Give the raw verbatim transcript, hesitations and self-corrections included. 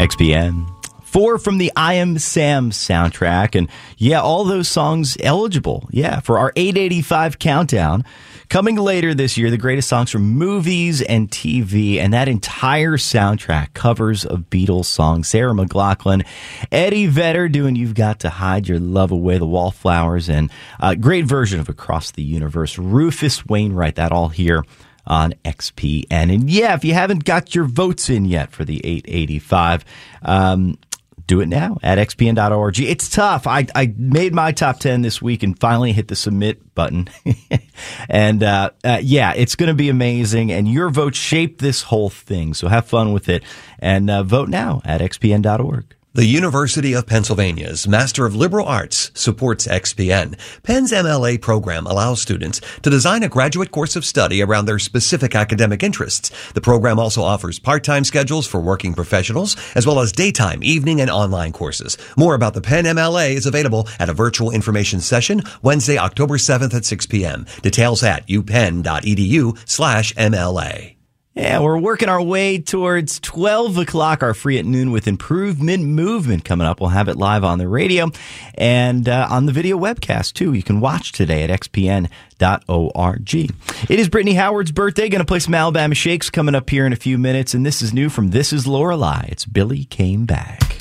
X P N. Four from the I Am Sam soundtrack. And yeah, all those songs eligible. Yeah, for our eight eighty-five countdown. Coming later this year, the greatest songs from movies and T V. And that entire soundtrack, covers of Beatles songs. Sarah McLachlan, Eddie Vedder doing You've Got to Hide Your Love Away, The Wallflowers, and a great version of Across the Universe. Rufus Wainwright, that all here on X P N. And yeah, if you haven't got your votes in yet for the eight eighty-five, um, do it now at x p n dot org. It's tough. I, I made my top ten this week and finally hit the submit button. and uh, uh, yeah, it's going to be amazing. And your vote shaped this whole thing. So have fun with it and uh, vote now at x p n dot org. The University of Pennsylvania's Master of Liberal Arts supports X P N. Penn's M L A program allows students to design a graduate course of study around their specific academic interests. The program also offers part-time schedules for working professionals, as well as daytime, evening, and online courses. More about the Penn M L A is available at a virtual information session Wednesday, October seventh at six p.m. Details at upenn.edu slash MLA. Yeah, we're working our way towards twelve o'clock, our Free at Noon with Improvement Movement coming up. We'll have it live on the radio and uh, on the video webcast, too. You can watch today at x p n dot org. It is Brittany Howard's birthday. Going to play some Alabama Shakes coming up here in a few minutes. And this is new from This Is Lorelei. It's Billy Came Back.